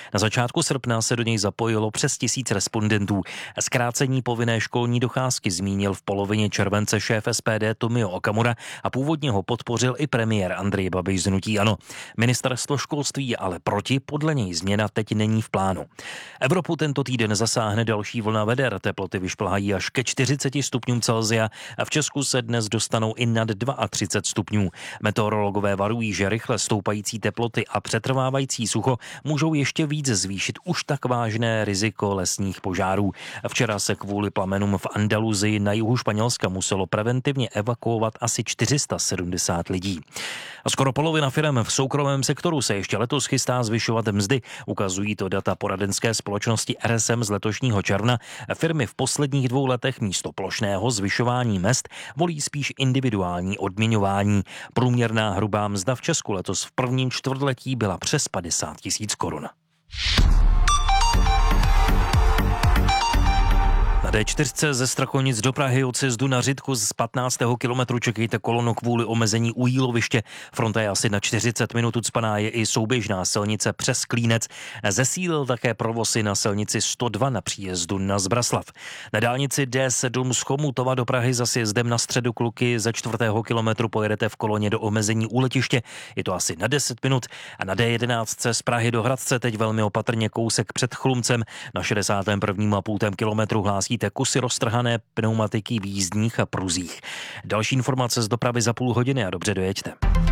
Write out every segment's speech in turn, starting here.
Na začátku srpna se do něj zapojilo přes 1000 respondentů. Zkrácení povinné školní docházky zmínil v polovině července šéf SPD Tomio Okamura a původně ho podpořil i premiér Andrej Babiš z hnutí ANO. Ministerstvo školství je ale proti, podle něj změna teď není v plánu. Evropu tento týden zasáhne další vlna veder, teploty vyšplhají až ke 40 stupňům Celsia a v Česku se dnes dostanou i nad 32 stupňů. Meteorologové varují, že rychle stoupající teploty a přetrvávající sucho můžou ještě víc zvýšit už tak vážné riziko lesních požárů. Včera se kvůli plamenům v Andaluzii na jihu Španělska muselo preventivně evakuovat asi 470 lidí. A skoro polovina firem v soukromém sektoru se ještě letos chystá zvyšovat mzdy. Ukazují to data poradenské společnosti RSM z letošního června. Firmy v posledních 2 letech místo plošného zvyšování mezd volí spíš individuální odměňování. Průměrná hrubá mzda v Česku letos v prvním čtvrtletí byla přes 50 000 korun. Na D4 ze Strachonic do Prahy od sjezdu na Řitku z 15. kilometru čekejte kolonu kvůli omezení u jíloviště. Fronta je asi na 40 minut ucpaná, je i souběžná silnice přes Klínec. Zesílil také provoz na silnici 102 na příjezdu na Zbraslav. Na dálnici D7 z Chomutova do Prahy za sjezdem na Středu Kluky ze 4. kilometru pojedete v koloně do omezení u letiště. Je to asi na 10 minut. A na D11 z Prahy do Hradce teď velmi opatrně kousek před Chlumcem. Na 61,5 kilometru hlásíte kusy roztrhané pneumatiky v jízdních a pruzích. Další informace z dopravy za půl hodiny a dobře dojeďte.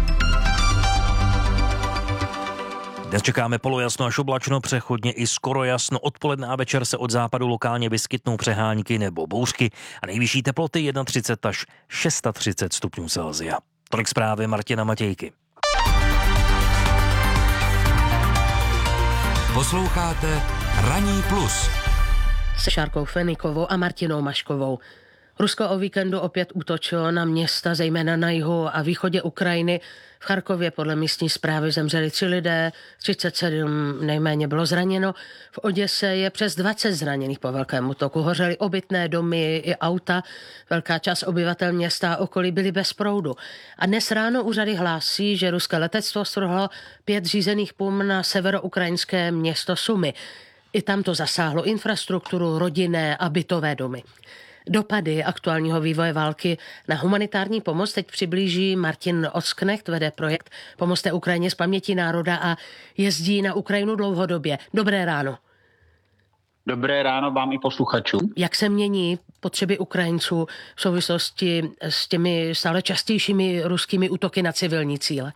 Dnes čekáme polojasno až oblačno, přechodně i skoro jasno. Odpoledne a večer se od západu lokálně vyskytnou přehánky nebo bouřky a nejvyšší teploty 31 až 36 stupňů Celsia. Tolik zprávy Martina Matějky. Posloucháte Ranní plus Se Šárkou Fenikovou a Martinou Maškovou. Rusko o víkendu opět útočilo na města, zejména na jihu a východě Ukrajiny. V Charkově podle místní správy zemřeli 3 lidé, 37 nejméně bylo zraněno. V Oděse je přes 20 zraněných po velkém útoku. Hořely obytné domy i auta. Velká část obyvatel města a okolí byli bez proudu. A dnes ráno úřady hlásí, že ruské letectvo strhlo 5 řízených pum na severoukrajinské město Sumy. I tam to zasáhlo infrastrukturu, rodinné a bytové domy. Dopady aktuálního vývoje války na humanitární pomoc teď přiblíží Martin Osknecht, vede projekt Pomozte Ukrajině z paměti národa a jezdí na Ukrajinu dlouhodobě. Dobré ráno. Dobré ráno vám i posluchačům. Jak se mění potřeby Ukrajinců v souvislosti s těmi stále častějšími ruskými útoky na civilní cíle?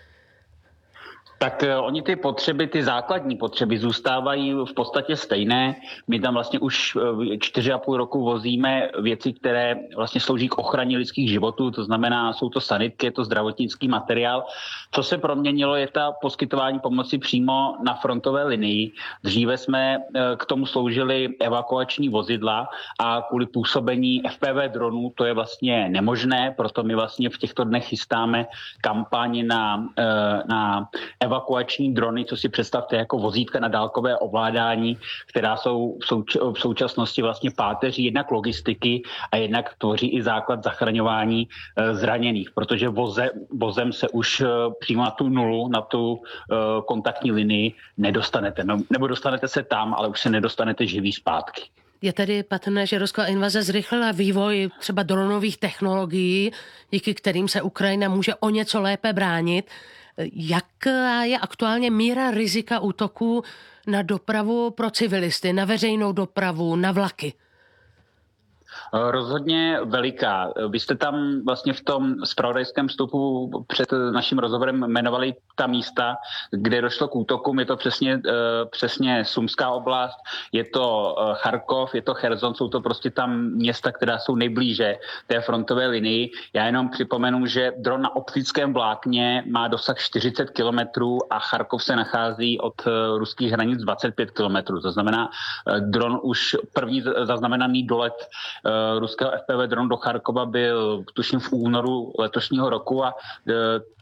Tak oni ty základní potřeby zůstávají v podstatě stejné. My tam vlastně už 4,5 roku vozíme věci, které vlastně slouží k ochraně lidských životů, to znamená, jsou to sanitky, je to zdravotnický materiál. Co se proměnilo, je ta poskytování pomoci přímo na frontové linii. Dříve jsme k tomu sloužili evakuační vozidla a kvůli působení FPV dronů to je vlastně nemožné, proto my vlastně v těchto dnech chystáme kampaň na evakuační drony, co si představte jako vozítka na dálkové ovládání, která jsou v současnosti vlastně páteří jednak logistiky a jednak tvoří i základ zachraňování zraněných, protože vozem se už přímo na tu nulu, na tu kontaktní linii nedostanete. Nebo dostanete se tam, ale už se nedostanete živý zpátky. Je tedy patrné, že ruská invaze zrychlila vývoj třeba dronových technologií, díky kterým se Ukrajina může o něco lépe bránit. Jaká je aktuálně míra rizika útoků na dopravu pro civilisty, na veřejnou dopravu, na vlaky? Rozhodně veliká. Vy jste tam vlastně v tom zpravodajském vstupu před naším rozhovorem jmenovali ta místa, kde došlo k útokům. Je to přesně Sumská oblast, je to Charkov, je to Cherson, jsou to prostě tam města, která jsou nejblíže té frontové linii. Já jenom připomenu, že dron na optickém vlákně má dosah 40 kilometrů a Charkov se nachází od ruských hranic 25 kilometrů. To znamená, dron už první zaznamenaný dolet ruského FPV dronu do Charkova byl tuším v únoru letošního roku a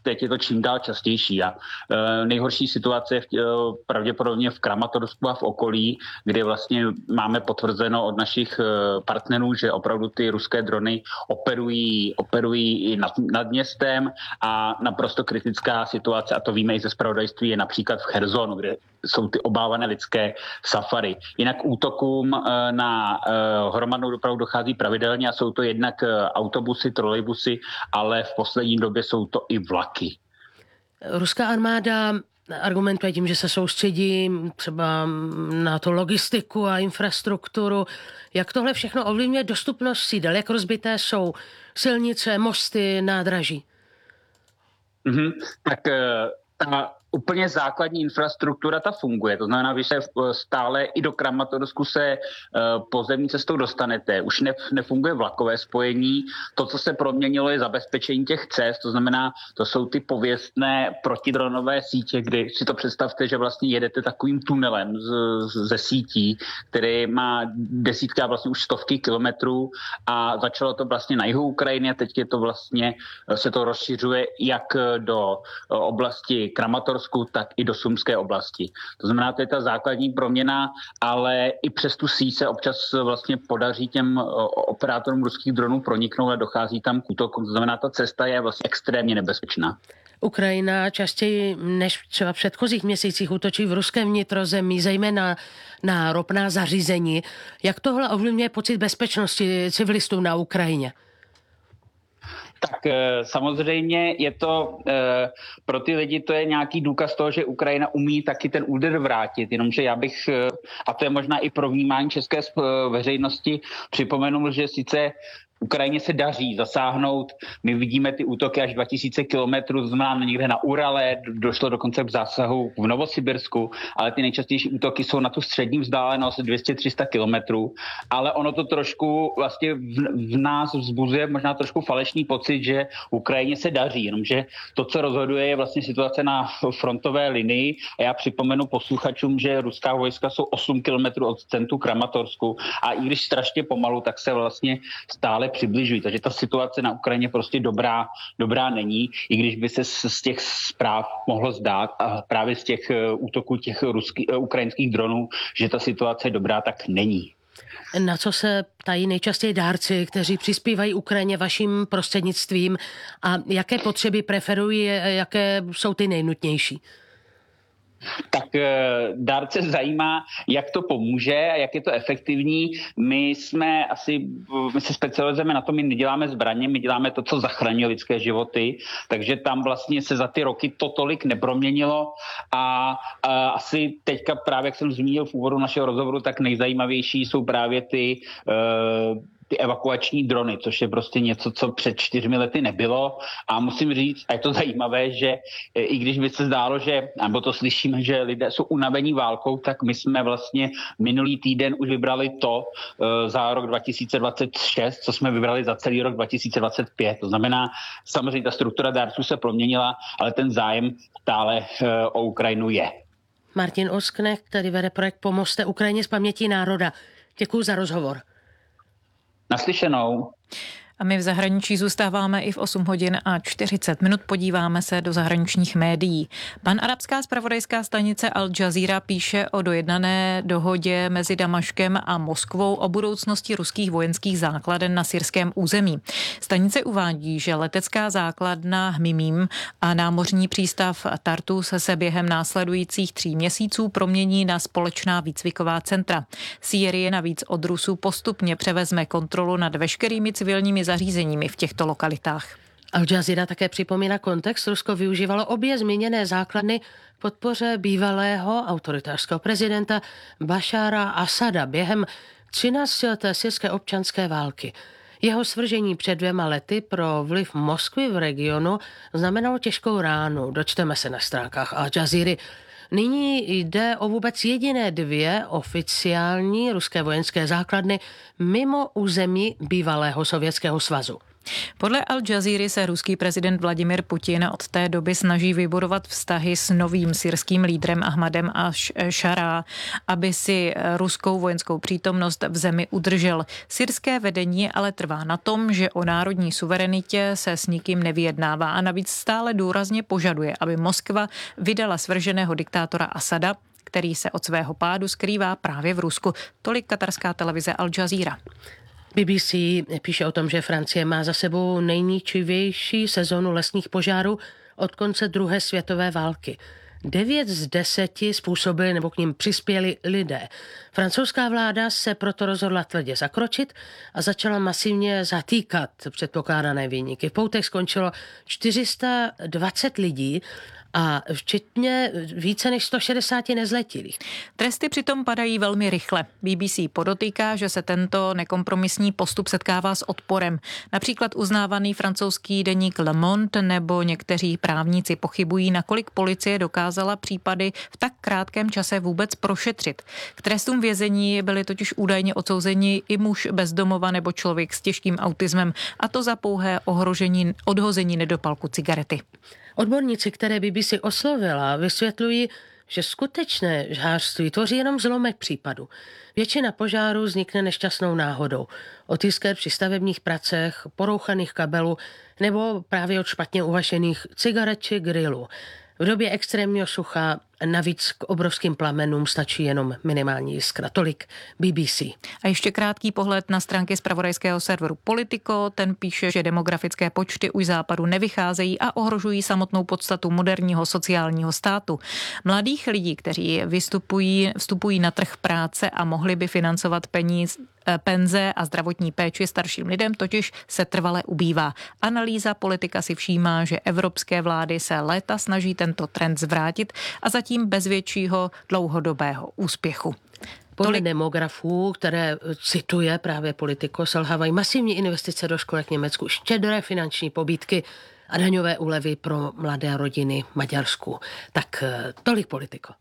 teď je to čím dál častější. A nejhorší situace je pravděpodobně v Kramatorsku a v okolí, kde vlastně máme potvrzeno od našich partnerů, že opravdu ty ruské drony operují i nad městem a naprosto kritická situace, a to víme i ze zpravodajství, je například v Chersonu, kde jsou ty obávané lidské safary. Jinak útokům na hromadnou dopravu dochází pravidelně a jsou to jednak autobusy, trolejbusy, ale v poslední době jsou to i vlaky. Ruská armáda argumentuje tím, že se soustředí třeba na to logistiku a infrastrukturu. Jak tohle všechno ovlivňuje dostupnost sídel? Jak rozbité jsou silnice, mosty, nádraží? Tak ta úplně základní infrastruktura ta funguje. To znamená, že se stále i do Kramatorsku se pozemní cestou dostanete. Už nefunguje vlakové spojení. To, co se proměnilo, je zabezpečení těch cest. To znamená, to jsou ty pověstné protidronové sítě, kdy si to představte, že vlastně jedete takovým tunelem ze sítí, který má desítky a vlastně už stovky kilometrů, a začalo to vlastně na jihu Ukrajiny a teď je to vlastně, se to rozšiřuje jak do oblasti Kramatorsku, tak i do Sumské oblasti. To znamená, to je ta základní proměna, ale i přes tu síť se občas vlastně podaří těm operátorům ruských dronů proniknout a dochází tam k útokům. To znamená, ta cesta je vlastně extrémně nebezpečná. Ukrajina častěji než třeba v předchozích měsících útočí v ruském vnitrozemí, zejména na ropná zařízení. Jak tohle ovlivňuje pocit bezpečnosti civilistů na Ukrajině? Tak samozřejmě je to pro ty lidi to je nějaký důkaz toho, že Ukrajina umí taky ten úder vrátit, jenomže já bych, a to je možná i pro vnímání české veřejnosti, připomenul, že sice Ukrajině se daří zasáhnout. My vidíme ty útoky až 2000 kilometrů, znamená někde na Urale, došlo dokonce k zásahu v Novosibirsku, ale ty nejčastější útoky jsou na tu střední vzdálenost 200-300 kilometrů. Ale ono to trošku vlastně v nás vzbuzuje možná trošku falešný pocit, že Ukrajině se daří, jenomže to, co rozhoduje, je vlastně situace na frontové linii. A já připomenu posluchačům, že ruská vojska jsou 8 kilometrů od centru Kramatorsku a i když strašně pomalu, tak se vlastně stále přibližují. Takže ta situace na Ukrajině prostě dobrá není, i když by se z těch zpráv mohlo zdát a právě z těch útoků těch ukrajinských dronů, že ta situace dobrá, tak není. Na co se ptají nejčastěji dárci, kteří přispívají Ukrajině vaším prostřednictvím, a jaké potřeby preferují, jaké jsou ty nejnutnější? Tak dárce zajímá, jak to pomůže a jak je to efektivní. My se specializujeme na to, my neděláme zbraně, my děláme to, co zachraňuje lidské životy, takže tam vlastně se za ty roky to tolik neproměnilo a asi teďka právě, jak jsem zmínil v úvodu našeho rozhovoru, tak nejzajímavější jsou právě ty evakuační drony, což je prostě něco, co před 4 lety nebylo. A musím říct, a je to zajímavé, že i když by se zdálo, že, nebo to slyšíme, že lidé jsou unavení válkou, tak my jsme vlastně minulý týden už vybrali to za rok 2026, co jsme vybrali za celý rok 2025. To znamená, samozřejmě ta struktura dárců se proměnila, ale ten zájem stále o Ukrajinu je. Martin Osknecht, který vede projekt Pomozte Ukrajině z paměti národa. Děkuji za rozhovor. Naslyšenou. A my v zahraničí zůstáváme i v 8 hodin a 40 minut. Podíváme se do zahraničních médií. Panarabská zpravodajská stanice Al Jazeera píše o dojednané dohodě mezi Damaškem a Moskvou o budoucnosti ruských vojenských základen na syrském území. Stanice uvádí, že letecká základna Hmimím a námořní přístav Tartus se během následujících 3 měsíců promění na společná výcviková centra. Sýrie navíc od Rusů postupně převezme kontrolu nad veškerými civilními zařízeními v těchto lokalitách. Al Jazeera také připomíná kontext. Rusko využívalo obě zmíněné základny k podpoře bývalého autoritářského prezidenta Bašára Asada během 13 leté syrské občanské války. Jeho svržení před 2 lety pro vliv Moskvy v regionu znamenalo těžkou ránu. Dočteme se na stránkách Al Jazeera. Nyní jde o vůbec jediné 2 oficiální ruské vojenské základny mimo území bývalého Sovětského svazu. Podle Al Jazeera se ruský prezident Vladimir Putin od té doby snaží vybudovat vztahy s novým syrským lídrem Ahmadem al-Šará, aby si ruskou vojenskou přítomnost v zemi udržel. Syrské vedení ale trvá na tom, že o národní suverenitě se s nikým nevyjednává a navíc stále důrazně požaduje, aby Moskva vydala svrženého diktátora Asada, který se od svého pádu skrývá právě v Rusku. Tolik katarská televize Al Jazeera. BBC píše o tom, že Francie má za sebou nejničivější sezónu lesních požárů od konce druhé světové války. 9 z 10 způsobili nebo k nim přispěli lidé. Francouzská vláda se proto rozhodla tvrdě zakročit a začala masivně zatýkat předpokládané viníky. V poutech skončilo 420 lidí a včetně více než 160 nezletilých. Tresty přitom padají velmi rychle. BBC podotýká, že se tento nekompromisní postup setkává s odporem. Například uznávaný francouzský deník Le Monde nebo někteří právníci pochybují, nakolik policie dokázala případy v tak krátkém čase vůbec prošetřit. K trestům vězení byli totiž údajně odsouzeni i muž bez domova nebo člověk s těžkým autismem, a to za pouhé odhození nedopalku cigarety. Odborníci, které BBC oslovila, vysvětlují, že skutečné žhářství tvoří jenom zlomek případu. Většina požárů vznikne nešťastnou náhodou. Od jisker při stavebních pracech, porouchaných kabelů nebo právě od špatně uhašených cigaret či grilu. V době extrémního sucha navíc k obrovským plamenům stačí jenom minimální jiskra. Tolik BBC. A ještě krátký pohled na stránky zpravodajského serveru Politico. Ten píše, že demografické počty už západu nevycházejí a ohrožují samotnou podstatu moderního sociálního státu. Mladých lidí, kteří vstupují na trh práce a mohli by financovat penze a zdravotní péči starším lidem, totiž se trvale ubývá. Analýza Politika si všímá, že evropské vlády se léta snaží tento trend zvrátit a zatím bez většího dlouhodobého úspěchu. Podle demografů, které cituje právě Politico, selhávají masivní investice do školek v Německu, štědré finanční pobídky a daňové úlevy pro mladé rodiny v Maďarsku. Tak tolik Politico.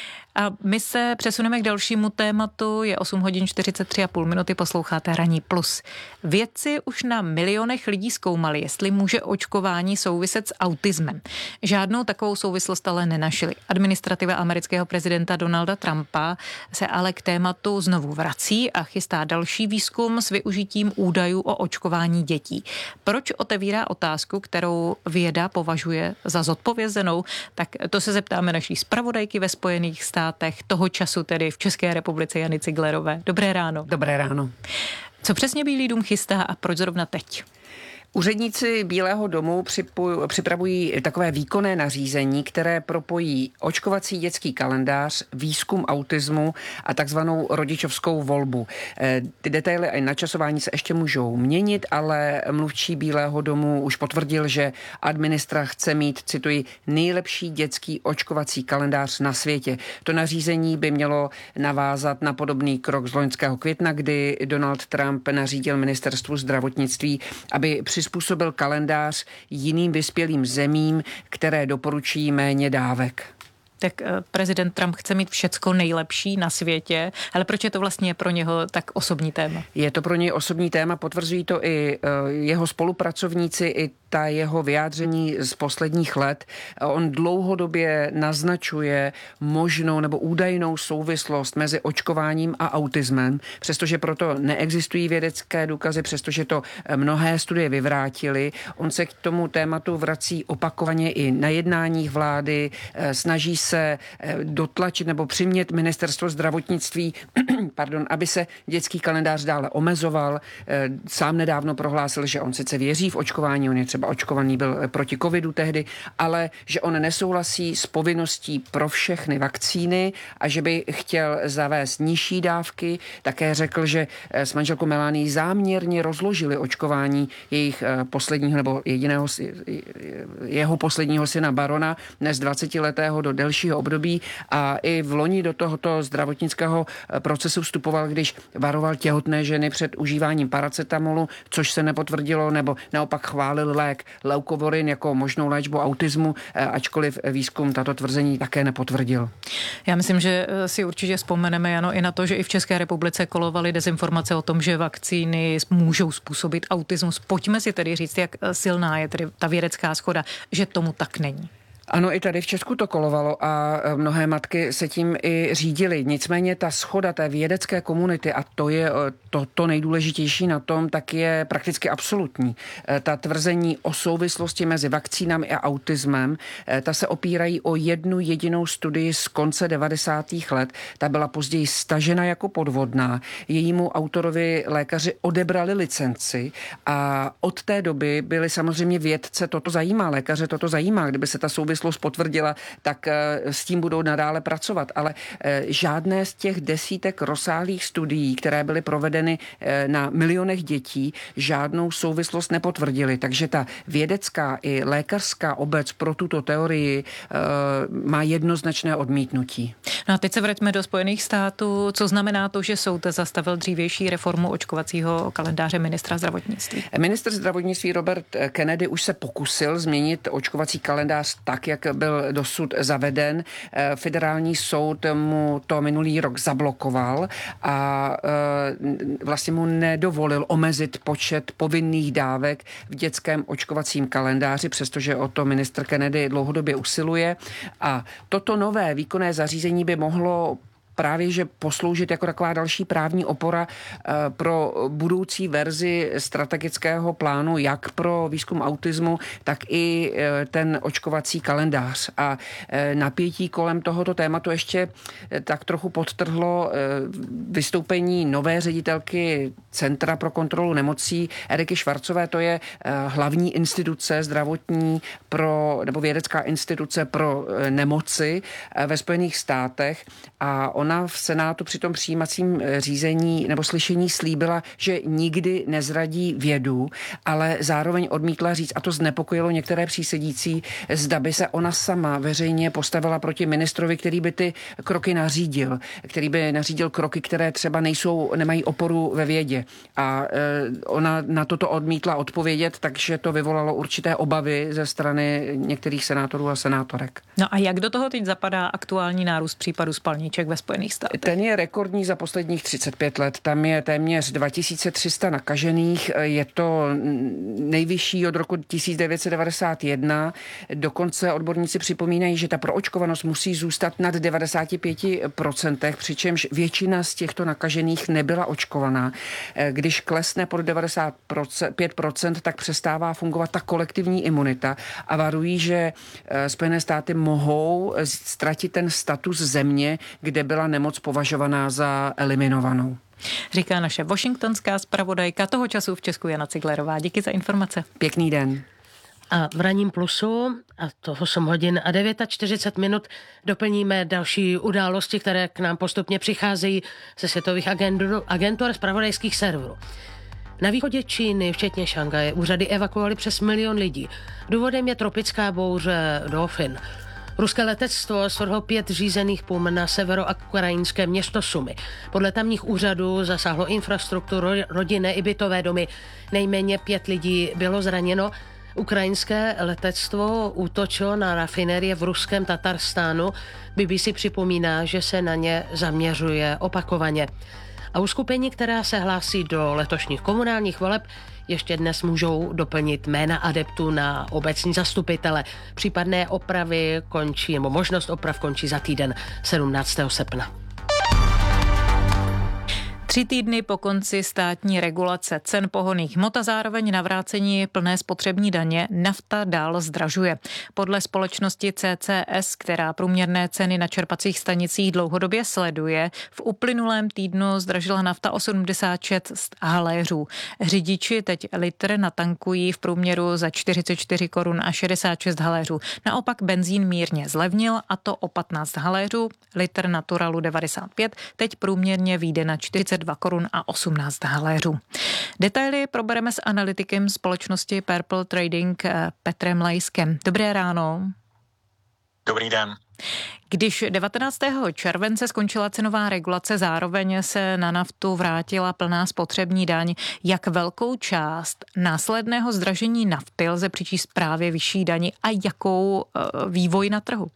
A my se přesuneme k dalšímu tématu. Je 8 hodin 43,5 minuty, posloucháte Ranní plus. Vědci už na milionech lidí zkoumali, jestli může očkování souviset s autismem. Žádnou takovou souvislost ale nenašli. Administrativa amerického prezidenta Donalda Trumpa se ale k tématu znovu vrací a chystá další výzkum s využitím údajů o očkování dětí. Proč otevírá otázku, kterou věda považuje za zodpovězenou? Tak to se zeptáme naší zpravodajky ve Spojených státech, toho času tedy v České republice, Jany Ciglerové. Dobré ráno. Dobré ráno. Co přesně Bílý dům chystá a proč zrovna teď? Úředníci Bílého domu připravují takové výkonné nařízení, které propojí očkovací dětský kalendář, výzkum autismu a takzvanou rodičovskou volbu. Ty detaily a načasování se ještě můžou měnit, ale mluvčí Bílého domu už potvrdil, že administra chce mít, cituji, nejlepší dětský očkovací kalendář na světě. To nařízení by mělo navázat na podobný krok z loňského května, kdy Donald Trump nařídil ministerstvu zdravotnictví, aby přizpůsobil kalendář jiným vyspělým zemím, které doporučují méně dávek. Tak prezident Trump chce mít všecko nejlepší na světě, ale proč je to vlastně pro něho tak osobní téma? Je to pro něj osobní téma, potvrzují to i jeho spolupracovníci, i ta jeho vyjádření z posledních let. On dlouhodobě naznačuje možnou nebo údajnou souvislost mezi očkováním a autismem, přestože proto neexistují vědecké důkazy, přestože to mnohé studie vyvrátily. On se k tomu tématu vrací opakovaně i na jednáních vlády, snaží se dotlačit nebo přimět ministerstvo zdravotnictví, aby se dětský kalendář dále omezoval. Sám nedávno prohlásil, že on sice věří v očkování, on je třeba očkovaný byl proti covidu tehdy, ale že on nesouhlasí s povinností pro všechny vakcíny a že by chtěl zavést nižší dávky. Také řekl, že s manželkou Melanií záměrně rozložili očkování jejich posledního nebo jeho posledního syna Barona z 20letého do delšího období a i v loni do tohoto zdravotnického procesu vstupoval, když varoval těhotné ženy před užíváním paracetamolu, což se nepotvrdilo, nebo naopak chválil lék leukovorin jako možnou léčbu autismu, ačkoliv výzkum tato tvrzení také nepotvrdil. Já myslím, že si určitě vzpomeneme, Jano, i na to, že i v České republice kolovaly dezinformace o tom, že vakcíny můžou způsobit autismus. Pojďme si tedy říct, jak silná je tedy ta vědecká shoda, že tomu tak není. Ano, i tady v Česku to kolovalo a mnohé matky se tím i řídily. Nicméně ta shoda té vědecké komunity, a to je to nejdůležitější na tom, tak je prakticky absolutní. Ta tvrzení o souvislosti mezi vakcínami a autismem, ta se opírají o jednu jedinou studii z konce 90. let. Ta byla později stažena jako podvodná. Jejímu autorovi lékaři odebrali licenci a od té doby byli samozřejmě vědce, toto zajímá, lékaře toto zajímá, kdyby se ta souvislost potvrdila, tak s tím budou nadále pracovat. Ale žádné z těch desítek rozsáhlých studií, které byly provedeny na milionech dětí, žádnou souvislost nepotvrdily. Takže ta vědecká i lékařská obec pro tuto teorii má jednoznačné odmítnutí. No a teď se vraťme do Spojených států. Co znamená to, že soud zastavil dřívější reformu očkovacího kalendáře ministra zdravotnictví? Ministr zdravotnictví Robert Kennedy už se pokusil změnit očkovací kalendář tak, jak byl dosud zaveden. Federální soud mu to minulý rok zablokoval a vlastně mu nedovolil omezit počet povinných dávek v dětském očkovacím kalendáři, přestože o to ministr Kennedy dlouhodobě usiluje. A toto nové výkonné zařízení by mohlo právě že posloužit jako taková další právní opora pro budoucí verzi strategického plánu, jak pro výzkum autismu, tak i ten očkovací kalendář. A napětí kolem tohoto tématu ještě tak trochu podtrhlo vystoupení nové ředitelky Centra pro kontrolu nemocí Eriky Švarcové. To je hlavní instituce zdravotní nebo vědecká instituce pro nemoci ve Spojených státech a ona v Senátu při tom přijímacím řízení nebo slyšení slíbila, že nikdy nezradí vědu, ale zároveň odmítla říct, a to znepokojilo některé přísedící, zda by se ona sama veřejně postavila proti ministrovi, který by ty kroky nařídil, který by nařídil kroky, které třeba nemají oporu ve vědě. A ona na toto odmítla odpovědět, takže to vyvolalo určité obavy ze strany některých senátorů a senátorek. No a jak do toho teď zapadá aktuální nárůst případů spalniček ve Spojených státech? Ten je rekordní za posledních 35 let. Tam je téměř 2300 nakažených. Je to nejvyšší od roku 1991. Dokonce odborníci připomínají, že ta proočkovanost musí zůstat nad 95%, přičemž většina z těchto nakažených nebyla očkovaná. Když klesne pod 95%, tak přestává fungovat ta kolektivní imunita a varují, že Spojené státy mohou ztratit ten status země, kde byla nemoc považovaná za eliminovanou. Říká naše washingtonská zpravodajka, toho času v Česku Jana Ciglerová. Díky za informace. Pěkný den. A v ranním plusu, a to 8 hodin a 49 doplníme další události, které k nám postupně přicházejí ze světových agentur zpravodajských serverů. Na východě Číny, včetně Šanghaje, úřady evakuovaly přes 1 milion lidí. Důvodem je tropická bouře Dolphin. Ruské letectvo svrhlo 5 řízených pum na severoukrajinské město Sumy. Podle tamních úřadů zasáhlo infrastrukturu, rodinné i bytové domy. Nejméně 5 lidí bylo zraněno. Ukrajinské letectvo útočilo na rafinerie v ruském Tatarstánu. BBC připomíná, že se na ně zaměřuje opakovaně. A uskupení, která se hlásí do letošních komunálních voleb, ještě dnes můžou doplnit jména adeptů na obecní zastupitele. Případné opravy končí, nebo možnost oprav končí za týden 17. srpna. 3 týdny po konci státní regulace cen pohonných hmot a zároveň navrácení plné spotřební daně nafta dál zdražuje. Podle společnosti CCS, která průměrné ceny na čerpacích stanicích dlouhodobě sleduje, v uplynulém týdnu zdražila nafta o 76 haléřů. Řidiči teď litr natankují v průměru za 44 korun a 66 haléřů. Naopak benzín mírně zlevnil, a to o 15 haléřů, litr Naturalu 95, teď průměrně vyjde na 42 korun a 18 haléřů. Detaily probereme s analytikem společnosti Purple Trading Petrem Lajskem. Dobré ráno. Dobrý den. Když 19. července skončila cenová regulace, zároveň se na naftu vrátila plná spotřební daň. Jak velkou část následného zdražení nafty lze přičíst právě vyšší dani a jakou vývoj na trhu?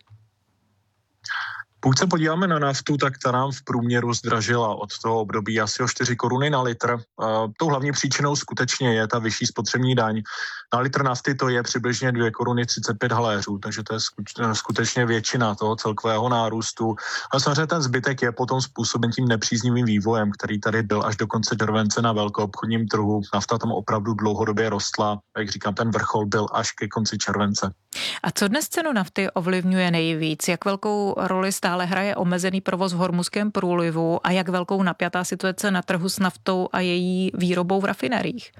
Pokud se podíváme na naftu, tak ta nám v průměru zdražila od toho období asi o 4 koruny na litr. Tou hlavní příčinou skutečně je ta vyšší spotřební daň. Na litr nafty to je přibližně 2 koruny 35 haléřů, takže to je skutečně většina toho celkového nárůstu. A samozřejmě ten zbytek je potom způsoben tím nepříznivým vývojem, který tady byl až do konce července na velkoobchodním trhu. Nafta tam opravdu dlouhodobě rostla, jak říkám, ten vrchol byl až ke konci července. A co dnes cenu nafty ovlivňuje nejvíc? Jak velkou roli stále hraje omezený provoz v Hormuzském průlivu a jak velkou napjatá situace na trhu s naftou a její výrobou v rafineriích?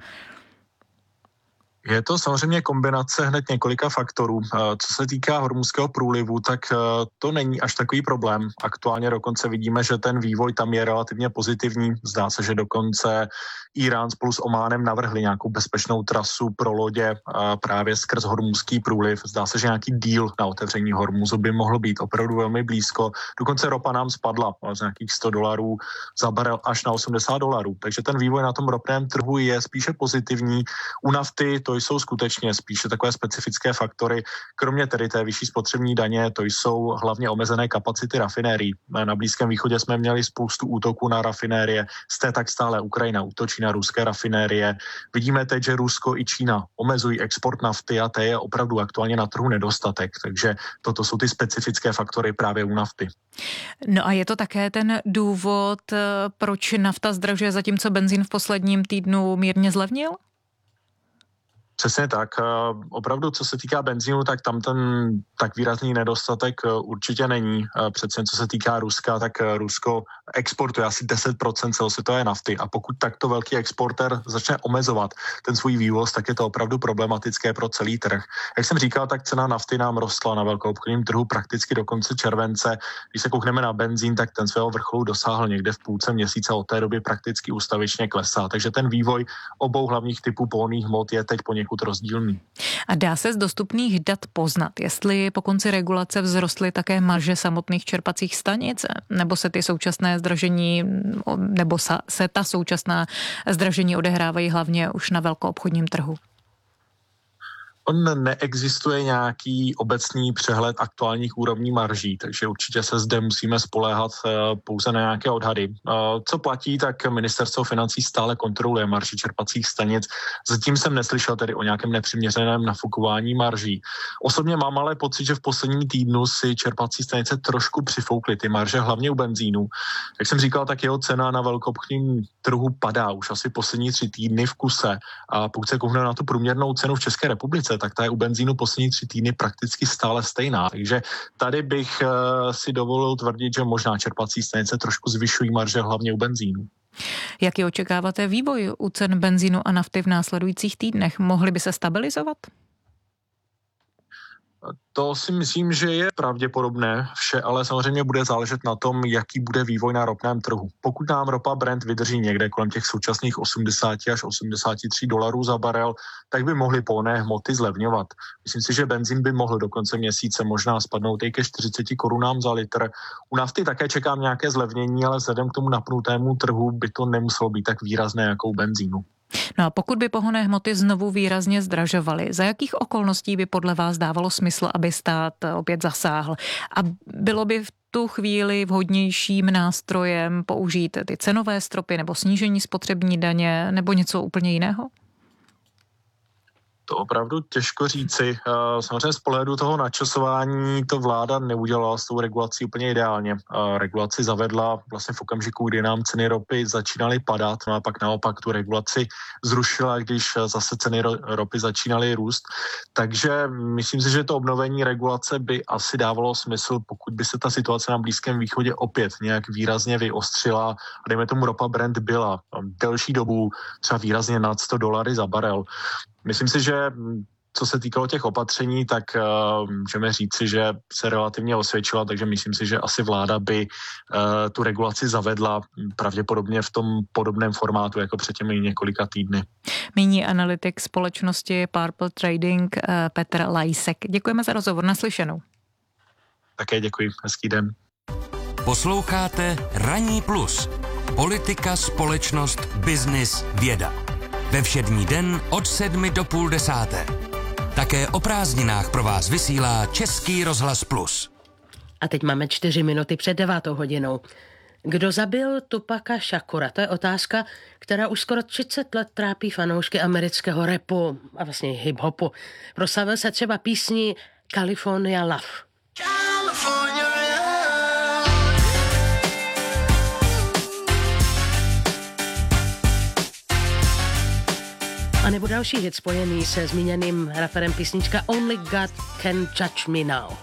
Je to samozřejmě kombinace hned několika faktorů. Co se týká Hormuzského průlivu, tak to není až takový problém. Aktuálně dokonce vidíme, že ten vývoj tam je relativně pozitivní. Zdá se, že dokonce Irán spolu s Ománem navrhli nějakou bezpečnou trasu pro lodě právě skrz Hormuzský průliv. Zdá se, že nějaký deal na otevření Hormuzu by mohl být opravdu velmi blízko. Dokonce ropa nám spadla z nějakých $100 za barel až na $80. Takže ten vývoj na tom ropném trhu je spíše pozitivní. U nafty to jsou skutečně spíše takové specifické faktory. Kromě tedy té vyšší spotřební daně, to jsou hlavně omezené kapacity rafinérií. Na Blízkém východě jsme měli spoustu útoků na rafinérie, tak stále Ukrajina útočí na ruské rafinérie. Vidíme teď, že Rusko i Čína omezují export nafty a té je opravdu aktuálně na trhu nedostatek. Takže toto jsou ty specifické faktory právě u nafty. No a je to také ten důvod, proč nafta zdražuje, zatímco benzín v posledním týdnu mírně zlevnil? Přesně tak. Opravdu, co se týká benzínu, tak tam ten tak výrazný nedostatek určitě není. Přece co se týká Ruska, tak Rusko exportuje asi 10% celosvětové nafty a pokud takto velký exportér začne omezovat ten svůj vývoz, tak je to opravdu problematické pro celý trh. Jak jsem říkal, tak cena nafty nám rostla na velkoobchodním trhu prakticky do konce července. Když se koukneme na benzín, tak ten svého vrcholu dosáhl někde v půlce měsíce, od té doby prakticky ustavičně klesá. Takže ten vývoj obou hlavních typů pohonných hmot je teď poněkud rozdílný. A dá se z dostupných dat poznat, jestli po konci regulace vzrostly také marže samotných čerpacích stanic, nebo se ty současné zdražení, nebo se ta současná zdražení odehrávají hlavně už na velkoobchodním trhu? Neexistuje nějaký obecný přehled aktuálních úrovní marží, takže určitě se zde musíme spoléhat pouze na nějaké odhady. Co platí, tak ministerstvo financí stále kontroluje marži čerpacích stanic. Zatím jsem neslyšel tedy o nějakém nepřiměřeném nafukování marží. Osobně mám ale pocit, že v posledním týdnu si čerpací stanice trošku přifoukly ty marže, hlavně u benzínu. Jak jsem říkal, tak jeho cena na velkoobchodním trhu padá už asi poslední 3 týdny v kuse. A pokud se koukneme na tu průměrnou cenu v České republice, tak ta je u benzínu poslední 3 týdny prakticky stále stejná. Takže tady bych si dovolil tvrdit, že možná čerpací stanice trošku zvyšují marže hlavně u benzínu. Jaký očekáváte vývoj u cen benzínu a nafty v následujících týdnech? Mohly by se stabilizovat? To si myslím, že je pravděpodobné vše, ale samozřejmě bude záležet na tom, jaký bude vývoj na ropném trhu. Pokud nám ropa Brent vydrží někde kolem těch současných 80 až $83 za barel, tak by mohly pohonné hmoty zlevňovat. Myslím si, že benzín by mohl do konce měsíce možná spadnout i ke 40 korunám za litr. U nafty také čekám nějaké zlevnění, ale vzhledem k tomu napnutému trhu by to nemuselo být tak výrazné jako u benzínu. No a pokud by pohonné hmoty znovu výrazně zdražovaly, za jakých okolností by podle vás dávalo smysl, aby stát opět zasáhl? A bylo by v tu chvíli vhodnějším nástrojem použít ty cenové stropy nebo snížení spotřební daně nebo něco úplně jiného? To opravdu těžko říci. Samozřejmě z pohledu toho načasování to vláda neudělala s tou regulací úplně ideálně. Regulaci zavedla vlastně v okamžiku, kdy nám ceny ropy začínaly padat, no a pak naopak tu regulaci zrušila, když zase ceny ropy začínaly růst. Takže myslím si, že to obnovení regulace by asi dávalo smysl, pokud by se ta situace na Blízkém východě opět nějak výrazně vyostřila a dejme tomu ropa Brent byla delší dobu třeba výrazně nad $100 za barel. Myslím si, že co se týkalo těch opatření, tak můžeme říci, že se relativně osvědčila, takže myslím si, že asi vláda by tu regulaci zavedla pravděpodobně v tom podobném formátu jako před těmi několika týdny. Míní analytik společnosti Purple Trading Petr Lajsek. Děkujeme za rozhovor, naslyšenou. Také děkuji, hezký den. Posloucháte Ranní plus. Politika, společnost, biznis, věda. Ve všední den od 7 do půl 10. Také o prázdninách pro vás vysílá Český rozhlas Plus. A teď máme 4 minuty před 9 hodinou. Kdo zabil Tupaka Shakura? To je otázka, která už skoro 30 let trápí fanoušky amerického rapu a vlastně hip-hopu. Proslavil se třeba písní California Love. A nebo další hit spojený se zmíněným raperem písnička Only God Can Judge Me Now.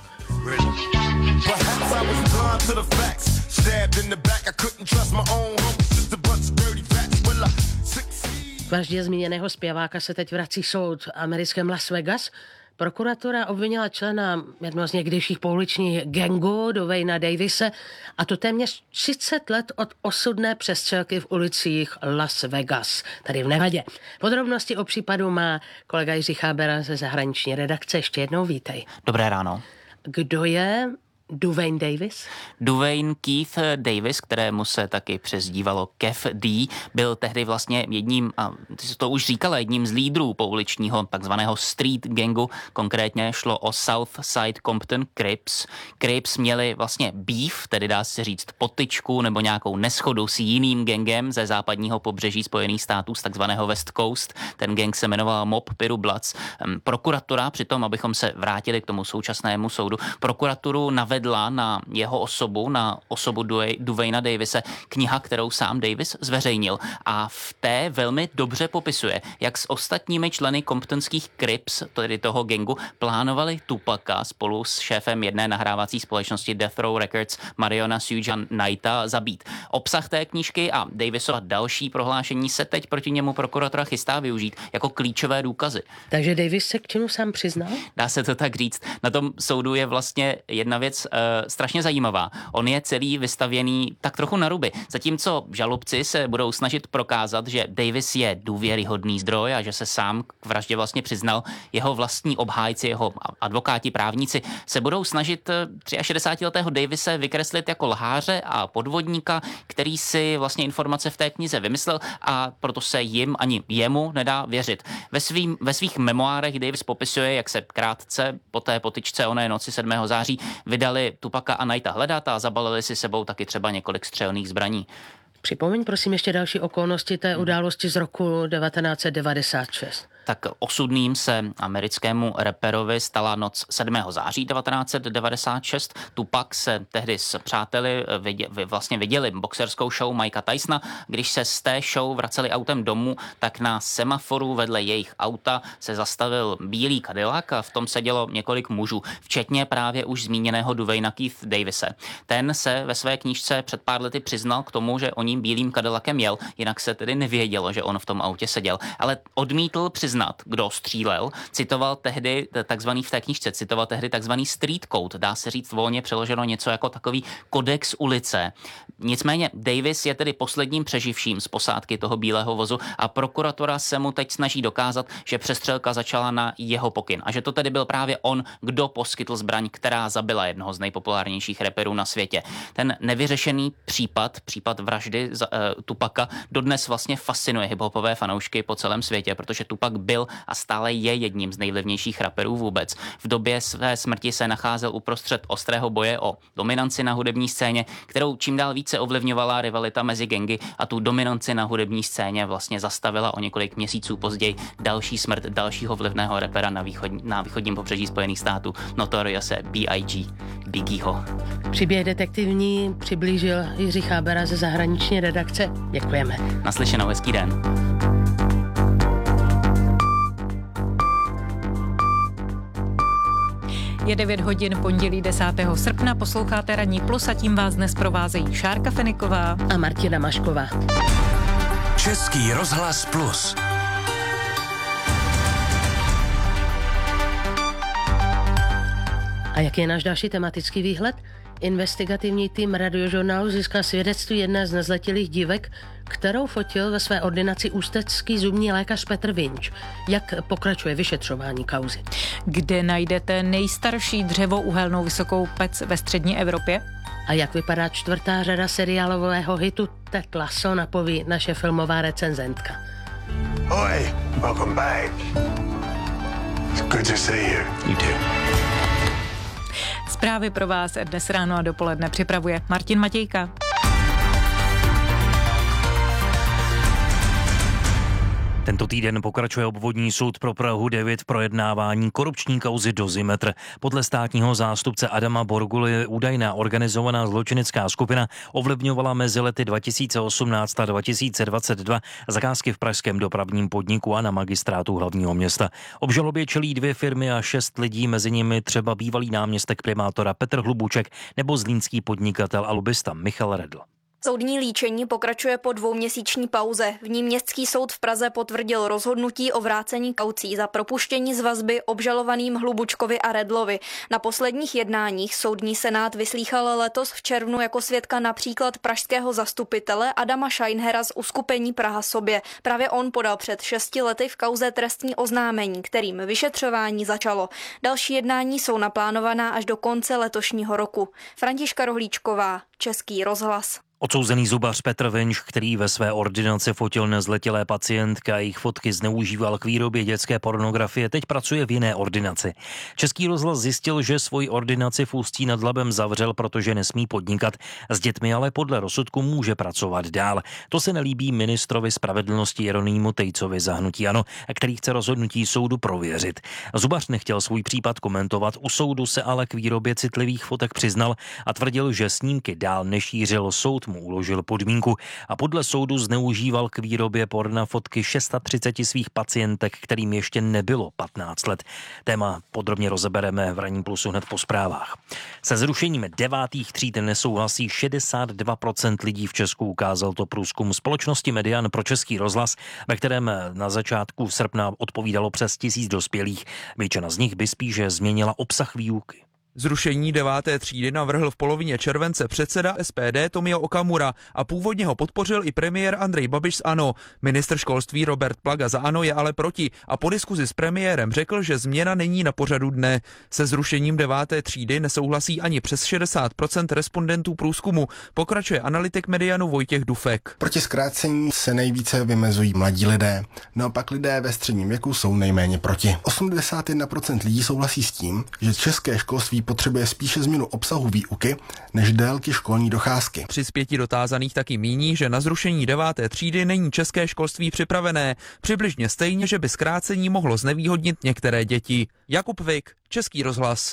K vraždě zmíněného zpěváka se teď vrací soud v americkém Las Vegas. Prokuratura obvinila člena jednoho z někdejších pouličních gangů Dwayna Davise, a to téměř 30 let od osudné přestřelky v ulicích Las Vegas, tady v Nevadě. Podrobnosti o případu má kolega Jiří Chábera ze zahraniční redakce. Ještě jednou vítej. Dobré ráno. Kdo je Dwayne Davis? Dwayne Keith Davis, kterému se taky přezdívalo Kev D, byl tehdy vlastně jedním, a ty jsi to už říkala, jedním z lídrů pouličního takzvaného street gangu. Konkrétně šlo o Southside Compton Crips. Crips měli vlastně beef, tedy dá se říct potyčku nebo nějakou neschodu s jiným gangem ze západního pobřeží Spojených států z takzvaného West Coast. Ten gang se jmenoval Mob Piru Bloods. Prokuratura přitom, abychom se vrátili k tomu současnému soudu, prokuraturu navedla na jeho osobu, na osobu Dwayna Davise, kniha, kterou sám Davis zveřejnil. A v té velmi dobře popisuje, jak s ostatními členy comptonských Crips, tedy toho gangu, plánovali Tupaka spolu s šéfem jedné nahrávací společnosti Death Row Records Mariona Suge Knighta zabít. Obsah té knížky a Davisova další prohlášení se teď proti němu prokuratura chystá využít jako klíčové důkazy. Takže Davis se k čemu sám přiznal? Dá se to tak říct. Na tom soudu je vlastně jedna věc strašně zajímavá. On je celý vystavěný tak trochu na ruby. Zatímco žalobci se budou snažit prokázat, že Davis je důvěryhodný zdroj a že se sám k vraždě vlastně přiznal, jeho vlastní obhájci, jeho advokáti, právníci se budou snažit 63letého Davise vykreslit jako lháře a podvodníka, který si vlastně informace v té knize vymyslel, a proto se jim ani jemu nedá věřit. Ve svých memoárech Davis popisuje, jak se krátce po té potyčce oné noci 7. září vydali Tupaka a Knighta hledat a zabalili si sebou taky třeba několik střelných zbraní. Připomeň prosím ještě další okolnosti té události z roku 1996. Tak osudným se americkému raperovi stala noc 7. září 1996. Tupac se tehdy s přáteli vlastně viděli boxerskou show Mikea Tysona. Když se z té show vraceli autem domů, tak na semaforu vedle jejich auta se zastavil bílý Cadillac a v tom sedělo několik mužů, včetně právě už zmíněného Dwayna Keith Davise. Ten se ve své knížce před pár lety přiznal k tomu, že o ním bílým Cadillacem jel, jinak se tedy nevědělo, že on v tom autě seděl, ale odmítl přiznat, kdo střílel, citoval tehdy takzvaný street code, dá se říct volně přeloženo něco jako takový kodex ulice. Nicméně Davis je tedy posledním přeživším z posádky toho bílého vozu a prokuratura se mu teď snaží dokázat, že přestřelka začala na jeho pokyn a že to tedy byl právě on, kdo poskytl zbraň, která zabila jednoho z nejpopulárnějších raperů na světě. Ten nevyřešený případ vraždy Tupaka dodnes vlastně fascinuje hiphopové fanoušky po celém světě, protože Tupac byl a stále je jedním z nejvlivnějších raperů vůbec. V době své smrti se nacházel uprostřed ostrého boje o dominanci na hudební scéně, kterou čím dál více ovlivňovala rivalita mezi gangy, a tu dominanci na hudební scéně vlastně zastavila o několik měsíců později další smrt dalšího vlivného rapera na východním pobřeží Spojených států, Notoriose B.I.G. Biggieho. Příběh detektivní přiblížil Jiří Chábera ze zahraniční redakce. Děkujeme. Naslyšenou, hezký den. Je 9 hodin, pondělí 10. srpna, posloucháte Ranní plus a tím vás dnes provázejí Šárka Feniková a Martina Mašková. Český rozhlas Plus. A jaký je náš další tematický výhled? Investigativní tým Radiožurnálu získal svědectví jedné z nezletilých dívek, kterou fotil ve své ordinaci ústecký zubní lékař Petr Vinč. Jak pokračuje vyšetřování kauzy? Kde najdete nejstarší dřevouhelnou vysokou pec ve střední Evropě? A jak vypadá 4. řada seriálového hitu Ted Lasso, napoví naše filmová recenzentka. Oi, welcome back. It's good to see you. You too. Zprávy pro vás dnes ráno a dopoledne připravuje Martin Matějka. Tento týden pokračuje obvodní soud pro Prahu 9 v projednávání korupční kauzy Dozimetr. Podle státního zástupce Adama Borguly údajná organizovaná zločinecká skupina ovlivňovala mezi lety 2018 a 2022 zakázky v pražském dopravním podniku a na magistrátu hlavního města. Obžalobě čelí 2 firmy a 6 lidí, mezi nimi třeba bývalý náměstek primátora Petr Hlubuček nebo zlínský podnikatel a lobista Michal Redl. Soudní líčení pokračuje po 2měsíční pauze. V ní městský soud v Praze potvrdil rozhodnutí o vrácení kaucí za propuštění z vazby obžalovaným Hlubučkovi a Redlovi. Na posledních jednáních soudní senát vyslýchal letos v červnu jako svědka například pražského zastupitele Adama Scheinhera z uskupení Praha sobě. Právě on podal před 6 lety v kauze trestní oznámení, kterým vyšetřování začalo. Další jednání jsou naplánovaná až do konce letošního roku. Františka Rohlíčková, Český rozhlas. Odsouzený zubař Petr Vinč, který ve své ordinaci fotil nezletilé pacientky a jejich fotky zneužíval k výrobě dětské pornografie, teď pracuje v jiné ordinaci. Český rozhlas zjistil, že svoji ordinaci v Ústí nad Labem zavřel, protože nesmí podnikat. S dětmi ale podle rozsudku může pracovat dál. To se nelíbí ministrovi spravedlnosti Jeronýmu Tejcovi za hnutí ANO, který chce rozhodnutí soudu prověřit. Zubař nechtěl svůj případ komentovat, u soudu se ale k výrobě citlivých fotek přiznal a tvrdil, že snímky dál nešířil. Soud mu uložil podmínku a podle soudu zneužíval k výrobě porna fotky 630 svých pacientek, kterým ještě nebylo 15 let. Téma podrobně rozebereme v Ranní plusu hned po zprávách. Se zrušením 9. tříd nesouhlasí 62% lidí v Česku, ukázal to průzkum společnosti Median pro Český rozhlas, ve kterém na začátku srpna odpovídalo přes 1000 dospělých. Většina z nich by spíše změnila obsah výuky. Zrušení 9. třídy navrhl v polovině července předseda SPD Tomio Okamura a původně ho podpořil i premiér Andrej Babiš z ANO. Ministr školství Robert Plaga za ANO je ale proti a po diskuzi s premiérem řekl, že změna není na pořadu dne. Se zrušením 9. třídy nesouhlasí ani přes 60% respondentů průzkumu, pokračuje analytik Medianu Vojtěch Dufek. Proti zkrácení se nejvíce vymezují mladí lidé, naopak lidé ve středním věku jsou nejméně proti. 81% lidí souhlasí s tím, že české školství potřebuje spíše změnu obsahu výuky než délky školní docházky. Při 5 dotázaných taky míní, že na zrušení 9. třídy není české školství připravené. Přibližně stejně, že by zkrácení mohlo znevýhodnit některé děti. Jakub Vik, Český rozhlas.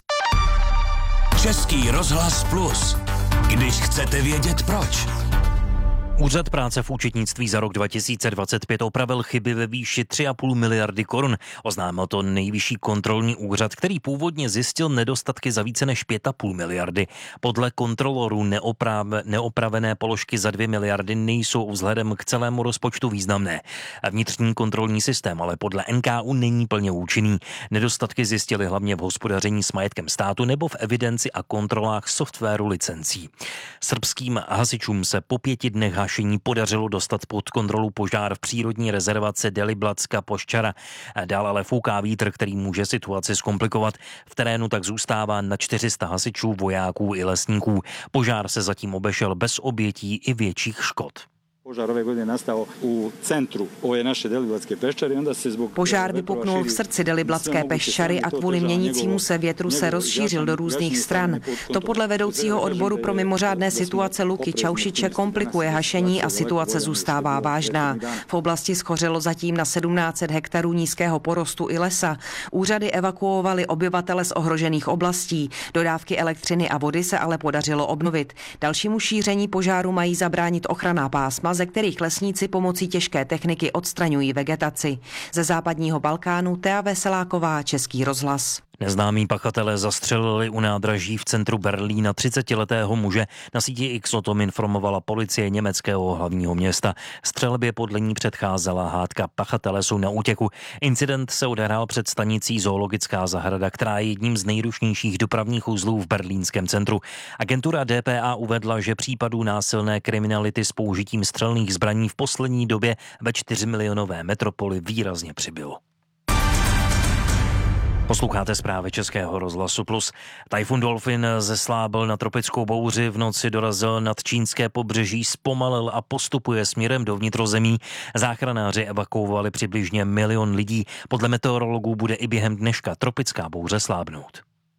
Český rozhlas Plus. Když chcete vědět proč. Úřad práce v účetnictví za rok 2025 opravil chyby ve výši 3,5 miliardy korun. Oznámil to Nejvyšší kontrolní úřad, který původně zjistil nedostatky za více než 5,5 miliardy. Podle kontrolorů neopravené položky za 2 miliardy nejsou vzhledem k celému rozpočtu významné. Vnitřní kontrolní systém ale podle NKÚ není plně účinný. Nedostatky zjistili hlavně v hospodaření s majetkem státu nebo v evidenci a kontrolách softwaru licencí. Srbským hasičům se po 5 dnech hašení podařilo dostat pod kontrolu požár v přírodní rezervaci Deliblatska Poščara. Dál ale fouká vítr, který může situaci zkomplikovat. V terénu tak zůstává na 400 hasičů, vojáků i lesníků. Požár se zatím obešel bez obětí i větších škod. Požár vypuknul v srdci Deliblatské peščary a kvůli měnícímu se větru se rozšířil do různých stran. To podle vedoucího odboru pro mimořádné situace Luky Čaušiče komplikuje hašení a situace zůstává vážná. V oblasti schořelo zatím na 1700 hektarů nízkého porostu i lesa. Úřady evakuovaly obyvatele z ohrožených oblastí. Dodávky elektřiny a vody se ale podařilo obnovit. Dalšímu šíření požáru mají zabránit ochranná pásma, ze kterých lesníci pomocí těžké techniky odstraňují vegetaci. Ze západního Balkánu Tea Veseláková, Český rozhlas. Neznámí pachatelé zastřelili u nádraží v centru Berlína 30letého muže. Na síti X o tom informovala policie německého hlavního města. Střelbě podle ní předcházela hádka. Pachatelé jsou na útěku. Incident se odehrál před stanicí Zoologická zahrada, která je jedním z nejrušnějších dopravních uzlů v berlínském centru. Agentura DPA uvedla, že případů násilné kriminality s použitím střelných zbraní v poslední době ve 4milionové metropoli výrazně přibylo. Posloucháte zprávy Českého rozhlasu Plus. Tajfun Dolphin zeslábil na tropickou bouři, v noci dorazil nad čínské pobřeží, zpomalil a postupuje směrem do vnitrozemí. Záchranáři evakuovali přibližně 1 milion lidí. Podle meteorologů bude i během dneška tropická bouře slábnout.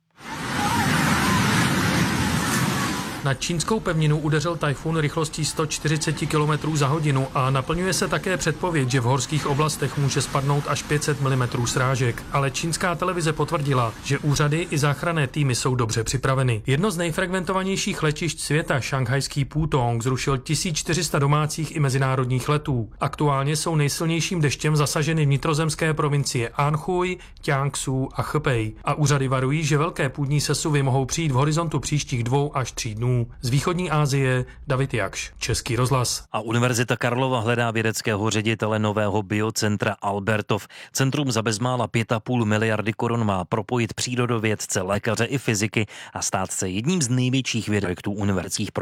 Na čínskou pevninu udeřil tajfun rychlostí 140 km za hodinu a naplňuje se také předpověď, že v horských oblastech může spadnout až 500 mm srážek. Ale čínská televize potvrdila, že úřady i záchranné týmy jsou dobře připraveny. Jedno z nejfrekventovanějších letišť světa, šanghajský Pudong, zrušil 1400 domácích i mezinárodních letů. Aktuálně jsou nejsilnějším deštěm zasaženy vnitrozemské provincie Anhui, Jiangsu a Hebei. A úřady varují, že velké půdní sesuvy mohou přijít v horizontu příštích 2 až 3 dnů. Z východní Asie David Jakš, Český rozhlas. A Univerzita Karlova hledá vědeckého ředitele nového biocentra Albertov. Centrum za bezmála 5,5 miliardy korun má propojit přírodovědce, lékaře i fyziky a stát se jedním z největších vědeckých univerzitních